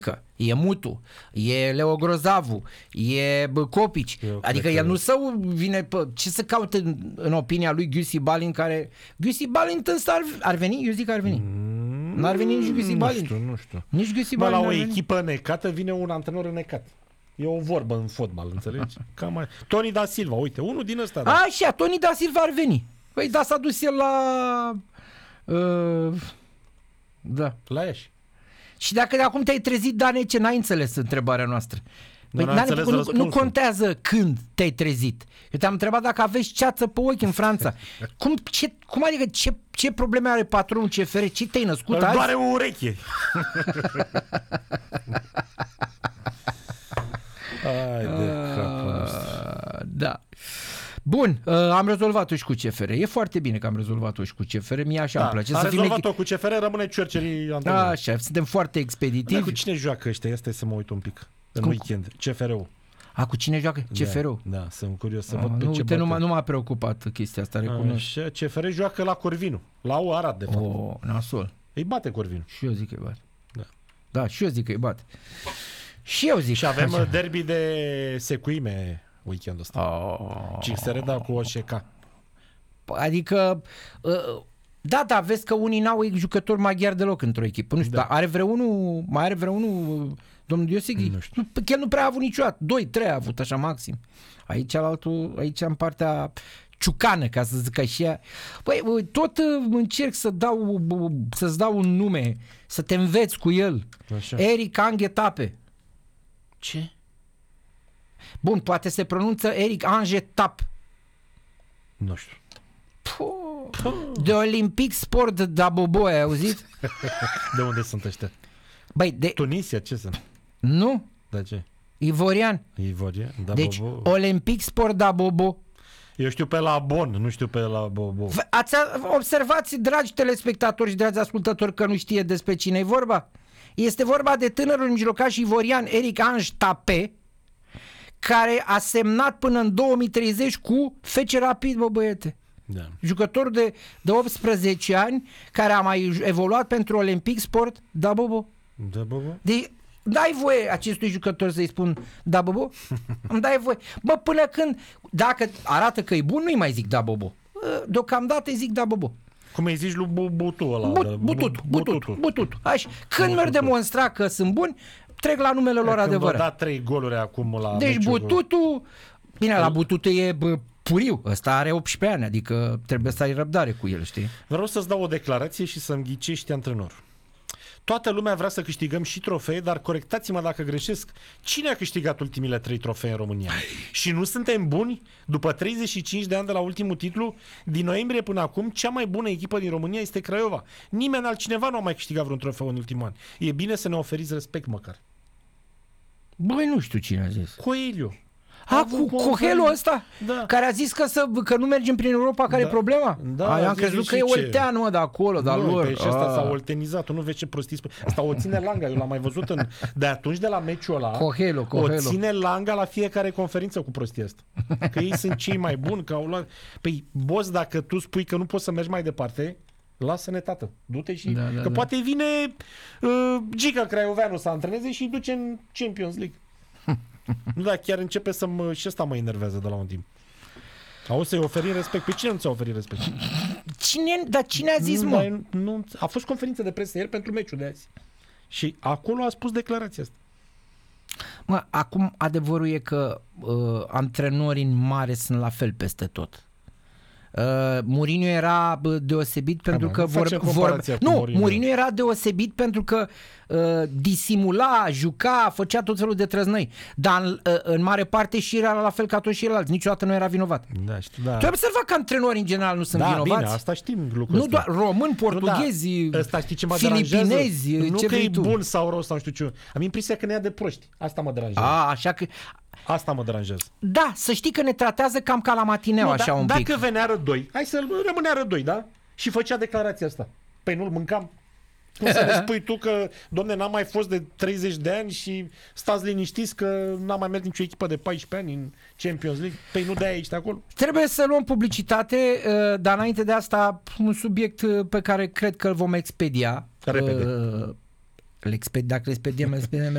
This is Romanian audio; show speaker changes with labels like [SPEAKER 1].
[SPEAKER 1] e Mutu, e Leo Grozavu, e Copici. Adică el nu său vine pe... Ce să caute în opinia lui Giussi Balint, care... Giussi Balint ăsta ar veni? Eu zic că ar veni. N-ar veni nici Giussi Balint.
[SPEAKER 2] Nu știu.
[SPEAKER 1] Nici Giussi Balint.
[SPEAKER 2] La o echipă necată vine un antrenor necat. E o vorbă în fotbal, înțelegi? Cam Toni da Silva, uite, unul din ăsta. Da.
[SPEAKER 1] Așa, Toni da Silva ar veni. Păi da, s-a dus el la... da.
[SPEAKER 2] La Iași.
[SPEAKER 1] Și dacă de acum te-ai trezit, Dane, ce n-ai înțeles întrebarea noastră? Păi, nu contează când te-ai trezit. Eu te-am întrebat dacă aveți ceață pe ochi în Franța. Cum adică ce probleme are patronul CFR? Ce te-ai născut azi?
[SPEAKER 2] Doare o ureche. Hai de capul ăsta.
[SPEAKER 1] Da. Bun, am rezolvat-o și cu CFR. E foarte bine că am rezolvat-o și cu CFR. Mie așa îmi place.
[SPEAKER 2] Am rezolvat-o cu CFR, rămâne Ciorcerii antrenor.
[SPEAKER 1] Așa, suntem foarte expeditivi.
[SPEAKER 2] Dar cu cine joacă ăștia? Asta e să mă uit un pic. În weekend. CFR-ul.
[SPEAKER 1] Cu cine joacă? CFR-ul?
[SPEAKER 2] Da, sunt curios să văd pe ce
[SPEAKER 1] bate. Nu m-a preocupat chestia asta, recunosc.
[SPEAKER 2] CFR joacă la Corvinu. La Arad, de fapt.
[SPEAKER 1] Nasol.
[SPEAKER 2] Îi bate Corvinu.
[SPEAKER 1] Și eu zic că îi bate. Da, și eu zic că îi bate. Și
[SPEAKER 2] avem derby de secuime weekendul ăsta. CSR cu OSK.
[SPEAKER 1] Adică da, vezi că unii n-au jucători maghiari deloc într-o echipă. Nu știu, dar mai are vreunul domnul Dioseghi?
[SPEAKER 2] Nu știu.
[SPEAKER 1] El nu prea a avut niciodată. 2-3 a avut așa maxim. Aici în partea ciucană, ca să zic așa. Păi, tot încerc să-ți dau un nume, să te înveți cu el.
[SPEAKER 2] Așa.
[SPEAKER 1] Eric Anghetape.
[SPEAKER 2] Ce?
[SPEAKER 1] Bun, poate se pronunță Eric Angetap.
[SPEAKER 2] Nu știu.
[SPEAKER 1] De Olympic Sport de Bobo, ai auzit?
[SPEAKER 2] De unde sunt ăștia?
[SPEAKER 1] Băi,
[SPEAKER 2] Tunisia, ce sunt?
[SPEAKER 1] Nu.
[SPEAKER 2] De ce?
[SPEAKER 1] Ivorian.
[SPEAKER 2] Da,
[SPEAKER 1] deci,
[SPEAKER 2] Bobo.
[SPEAKER 1] Olympic Sport de Bobo.
[SPEAKER 2] Eu știu pe la Bon, nu știu pe la Bobo.
[SPEAKER 1] Observați, dragi telespectatori și dragi ascultători, că nu știe despre cine e vorba. Este vorba de tânărul mijlocaș ivorian Eric Ange Tape, care a semnat până în 2030 cu FC Rapid, băiete.
[SPEAKER 2] Da.
[SPEAKER 1] Jucător de 18 ani, care a mai evoluat pentru Olympic Sport, da, Bobo.
[SPEAKER 2] Da, Bobo.
[SPEAKER 1] Dai voie acestui jucător să-i spun da, Bobo? Îmi dai voie. Bă, până când, dacă arată că e bun, nu-i mai zic da, Bobo. Deocamdată îi zic da, Bobo.
[SPEAKER 2] Cum îi zici lui Butu ăla?
[SPEAKER 1] Butut. Așa. Când mi-ar demonstra că sunt buni, trec la numele lor adevărat.
[SPEAKER 2] Când vă da 3 goluri acum la
[SPEAKER 1] deci Bututu, bine, la Bututu e puriu. Ăsta are 18 ani, adică trebuie să ai răbdare cu el, știi?
[SPEAKER 2] Vreau să-ți dau o declarație și să-mi ghicești antrenorul. Toată lumea vrea să câștigăm și trofee, dar corectați-mă dacă greșesc. Cine a câștigat ultimile 3 trofee în România? Și nu suntem buni? După 35 de ani de la ultimul titlu, din noiembrie până acum, cea mai bună echipă din România este Craiova. Nimeni altcineva nu a mai câștigat vreun trofeu în ultimul an. E bine să ne oferiți respect măcar.
[SPEAKER 1] Băi, nu știu cine a zis.
[SPEAKER 2] Coelho.
[SPEAKER 1] Cu Coelho ăsta?
[SPEAKER 2] Da.
[SPEAKER 1] Care a zis că nu mergem prin Europa, care e problema?
[SPEAKER 2] Da,
[SPEAKER 1] am crezut că e oltean, mă, de acolo, dar lor.
[SPEAKER 2] Pe ăsta s-a oltenizat, nu vezi ce prostii spune. Asta o ține Langa, eu l-am mai văzut de atunci de la meciul ăla.
[SPEAKER 1] Coelho.
[SPEAKER 2] O ține Langa la fiecare conferință cu prostia asta. Că ei sunt cei mai buni, că au luat... Păi, boss, dacă tu spui că nu poți să mergi mai departe, lasă-ne, tată. Du-te și... că poate vine Gica Craioveanu să antreneze și îi duce în Champions League. Nu, dar chiar începe și ăsta mă enervează de la un timp. Auzi, să-i oferi respect. Pe cine nu ți-a oferit respect?
[SPEAKER 1] Cine a zis, mă?
[SPEAKER 2] Nu, a fost conferință de presă ieri pentru meciul de azi. Și acolo a spus declarația asta.
[SPEAKER 1] Mă, acum adevărul e că antrenorii în mare sunt la fel peste tot. Mourinho era deosebit pentru că Mourinho era deosebit pentru că disimula, juca, făcea tot felul de trăznăi, dar în mare parte și era la fel ca toți ceilalți, niciodată nu era vinovat.
[SPEAKER 2] Da, știu, da.
[SPEAKER 1] Tu ai observat că antrenorii în general nu sunt vinovați?
[SPEAKER 2] Bine, asta știm lucrul ăsta.
[SPEAKER 1] Nu doar români, portughezi,
[SPEAKER 2] filipinezi, nu
[SPEAKER 1] ce
[SPEAKER 2] că e
[SPEAKER 1] tu?
[SPEAKER 2] bun sau rău sau nu știu ce. Am impresia că ne ia de proști. Asta mă deranjează.
[SPEAKER 1] Așa că
[SPEAKER 2] asta mă deranjează.
[SPEAKER 1] Da, să știi că ne tratează cam ca la matineu, așa un pic.
[SPEAKER 2] Dacă venea Rădoi, hai să rămânea Rădoi, da? Și făcea declarația asta. Păi nu-l mâncam? Cum să ne spui tu că, domne, n-am mai fost de 30 de ani și stați liniștiți că n-am mai mers nicio echipă de 14 ani în Champions League? Păi nu de-aia ești acolo?
[SPEAKER 1] Trebuie să luăm publicitate, dar înainte de asta un subiect pe care cred că îl vom expedia.
[SPEAKER 2] Repede.
[SPEAKER 1] Dacă îl expediem